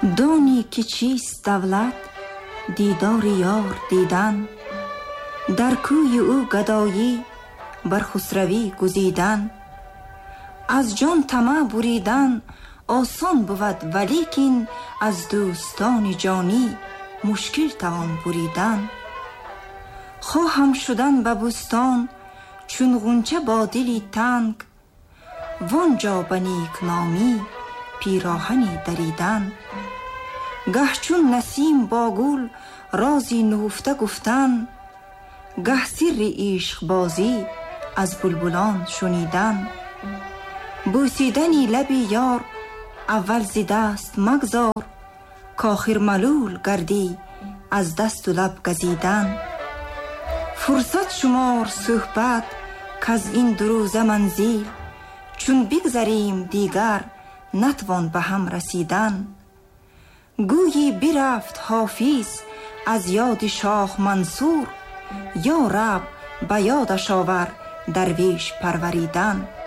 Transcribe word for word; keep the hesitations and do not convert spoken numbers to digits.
دانی که چیست دولت دیدار یار دیدن، در کوی او گدایی بر خسروی گزیدن. از جان طمع بریدن آسان بود ولیکن از دوستان جانی مشکل توان بریدن. خواهم شدن به بستان چون غنچه با دلی تنگ، وانجا به نیکنامی پیراهنی دریدن. گه چون نسیم با گل رازی نهفته گفتن، گه سر عشق بازی از بلبلان شنیدن. بوسیدنی لبی یار اول ز دست مگذار، کآخر ملول گردی از دست و لب گزیدن. فرصت شمار صحبت کز این دو روزه منزل، چون بگذریم دیگر نتوان به هم رسیدن. گویی برفت حافظ از یاد شاه منصور، یا رب به یادش آور درویش پروریدن.